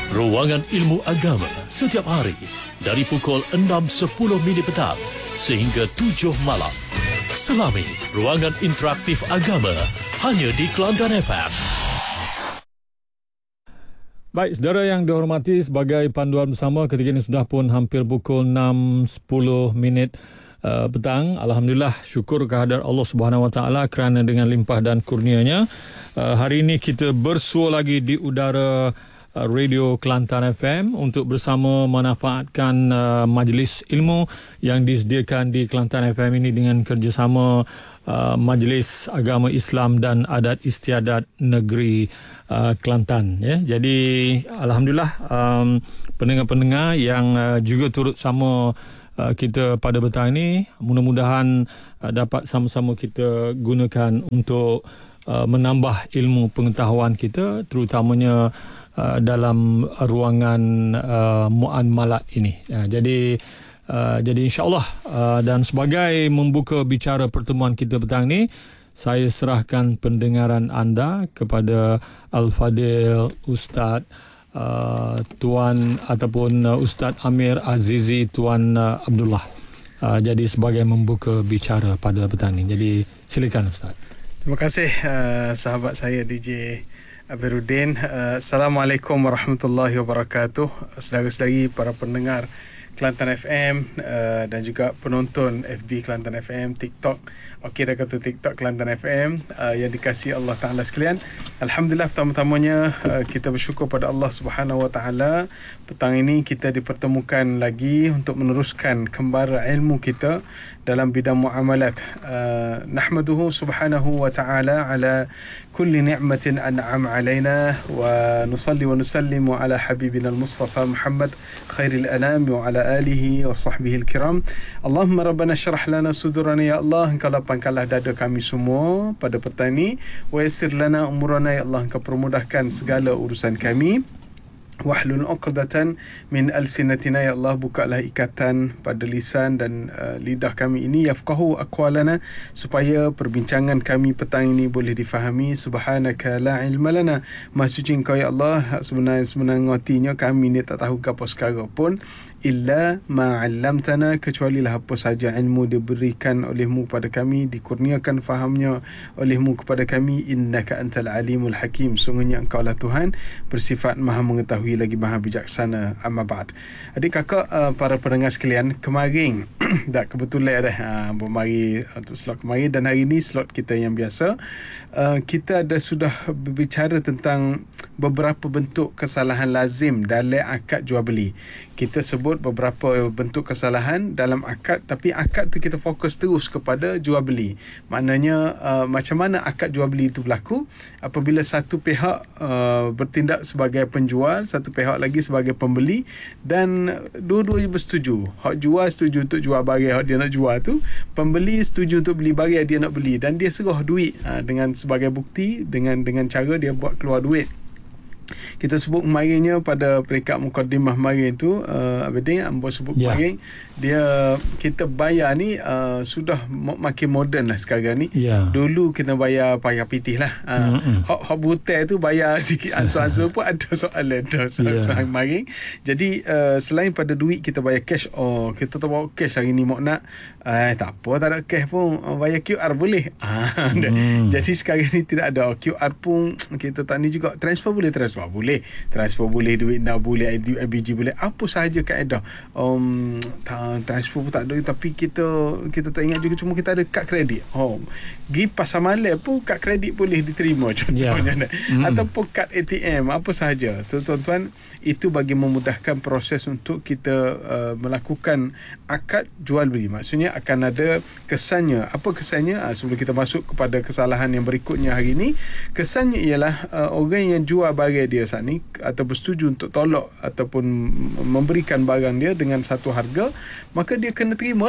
Ruangan Ilmu Agama setiap hari dari pukul 6.10 petang sehingga 7 malam. Selami Ruangan Interaktif Agama hanya di Kelantan FM. Baik, saudara yang dihormati, sebagai panduan bersama ketika ini sudah pun hampir pukul 6.10 petang. Alhamdulillah, syukur kehadrat Allah Subhanahu Wa Taala kerana dengan limpah dan kurnianya hari ini kita bersua lagi di udara Radio Kelantan FM untuk bersama manfaatkan majlis ilmu yang disediakan di Kelantan FM ini dengan kerjasama Majlis Agama Islam dan Adat Istiadat Negeri Kelantan. Ya. Jadi alhamdulillah pendengar-pendengar yang juga turut sama kita pada petang ini, mudah-mudahan dapat sama-sama kita gunakan untuk menambah ilmu pengetahuan kita, terutamanya dalam ruangan muamalat ini. Jadi insya-Allah, dan sebagai membuka bicara pertemuan kita petang ini, saya serahkan pendengaran anda kepada Al-Fadil Ustaz Tuan ataupun Ustaz Amir Azizi Tuan Abdullah. Jadi sebagai membuka bicara pada petang ini. Jadi silakan Ustaz. Terima kasih sahabat saya DJ Abiruddin. Assalamualaikum warahmatullahi wabarakatuh. Saudara-saudari para pendengar Kelantan FM dan juga penonton FB Kelantan FM, TikTok, okey dah kata TikTok Kelantan FM, yang dikasihi Allah Ta'ala sekalian. Alhamdulillah, pertama-tamanya kita bersyukur pada Allah Subhanahu Wa Ta'ala. Petang ini kita dipertemukan lagi untuk meneruskan kembara ilmu kita dalam bidang muamalat. Nahmaduhu Subhanahu Wa Ta'ala ala kulli ni'matin an'am alaina, wa nusalli wa nusallimu ala habibina al-Mustafa Muhammad khairil anam wa ala alihi wa sahbihi al-kiram. Allahumma rabbana syrah lana sudurana ya Allah, engkau lapangkanlah dada kami semua pada petang ini. Wa yassir lana umurana ya Allah, engkau permudahkan segala urusan kami. Wahlul 'uqdatan min alsinatina ya Allah, bukalah ikatan pada lisan dan lidah kami ini, yafqahu aqwalana, supaya perbincangan kami petang ini boleh difahami. Subhanaka la ilma lana, Maha suci engkau ya Allah, sebenarnya ngotinya kami ni tak tahu apa sekarang pun, illa ma 'allamtana, kecuali lah apa saja ilmu diberikan olehmu kepada kami, dikurniakan fahamnya olehmu kepada kami. Innaka antal alimul hakim, sungguhnya engkau lah Tuhan bersifat maha mengetahui lagi maha bijaksana. Amma ba'd. Adik kakak, para pendengar sekalian, kemarin tak kebetulan bermari untuk slot kemarin, dan hari ini slot kita yang biasa. Kita sudah berbicara tentang beberapa bentuk kesalahan lazim dalam akad jual beli. Kita sebut beberapa bentuk kesalahan dalam akad, tapi akad tu kita fokus terus kepada jual beli. Maknanya macam mana akad jual beli itu berlaku apabila satu pihak bertindak sebagai penjual, satu pihak lagi sebagai pembeli, dan dua-duanya bersetuju. Hak jual setuju untuk jual barang hak dia nak jual tu, pembeli setuju untuk beli barang dia nak beli, dan dia serah duit dengan sebagai bukti, dengan cara dia buat keluar duit. Kita sebut kemarinnya pada peringkat mukadimah kemarin tu, Abidin Ambo sebut kemarin, dia kita bayar ni sudah makin moden lah sekarang ni. Dulu kita bayar payah pitih lah. Hak butai tu bayar sikit ansur-ansur pun ada soalan kemarin. Jadi selain pada duit kita bayar cash, kita tak bawa cash hari ni nak tak apa, tak ada cash pun bayar QR boleh. Jadi sekarang ni tidak ada QR pun, kita tak ni juga. Transfer boleh, transfer boleh, duit dah boleh, IBG boleh, apa sahaja kaedah. Transfer pun tak ada, tapi kita tak ingat juga, cuma kita ada kad kredit. Pergi pasar malam pun kad kredit boleh diterima contohnya. Ataupun kad ATM, apa sahaja. So, tuan-tuan, itu bagi memudahkan proses untuk kita melakukan akad jual beli. Maksudnya akan ada kesannya. Apa kesannya? Sebelum kita masuk kepada kesalahan yang berikutnya hari ini, kesannya ialah orang yang jual barang dia saat ni atau bersetuju untuk tolak ataupun memberikan barang dia dengan satu harga, maka dia kena terimalah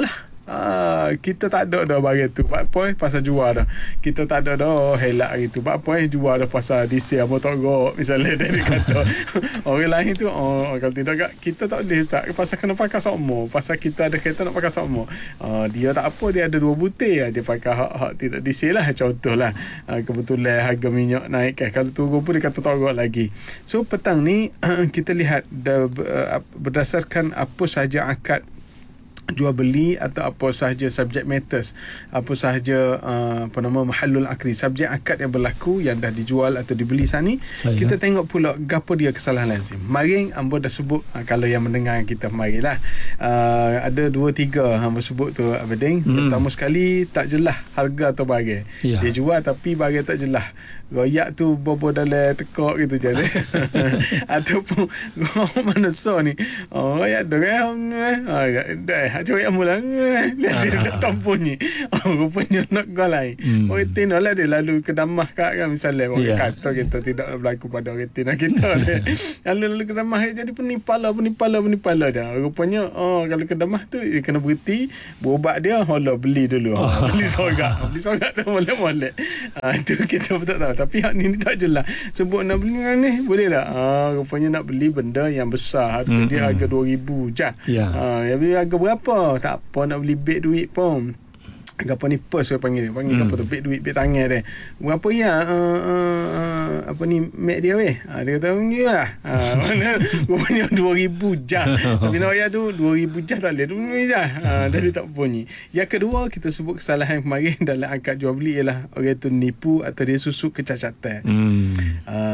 Kita tak ada dah barang tu. Apa pasal jual dah. Kita tak ada dah helak gitu. Apa jual dah pasal DC apa tak gok misalnya dia kata. Orang lain tu kalau tidak kita tak boleh start pasal kena pakai sokmo. Pasal kita ada kereta nak pakai sokmo. Dia tak apa, dia ada 2 butir dia pakai hak tidak DC lah contohlah. Kebetulan harga minyak naik kan. Kalau turun pun dia kata tak gok lagi. So petang ni kita lihat berdasarkan apa sahaja akad jual beli atau apa sahaja subject matters, apa sahaja mahallul akri, subjek akad yang berlaku yang dah dijual atau dibeli sana ni, kita tengok pula gapo dia kesalahan lazim. Maring ambo dah sebut kalau yang mendengar kita marilah ada 2-3 hamba sebut tu Abeding. Pertama sekali tak jelas harga atau barang. Dia jual tapi barang tak jelas. Royak tu bobo dalam tekak gitu je. Ataupun mana so ni. Royak dah dah cakap mula dia tak bunyi. Rupanya nak gol lain. Orang tin lah dia lalu kedamah kan misalnya orang kata kita tidak berlaku pada orang tin kita. Lalu kedamah jadi penipala dah. Rupanya kalau kedamah tu dia kena berhenti berubat dia beli dulu. Beli sorak tu molek. Itu kita pun tak tahu. Tapi hak ni tak jelas. Sebut nak beli ni boleh tak? Rupanya nak beli benda yang besar. Harga dia harga 2,000 je. Tapi harga berapa? Tak apa nak beli beg duit pun. Apa ni purse saya panggil apa tu, beg duit, beg tangan dia. Berapa ya? Apa ni mek dia weh? Dia kata lah. Rupanya 2,000 je. Tapi nak ya tu 2,000 je tak boleh. Je. Dia tak bunyi. Yang kedua kita sebut kesalahan kemarin dalam akad jual beli ialah orang tu nipu atau dia susuk kecacatan.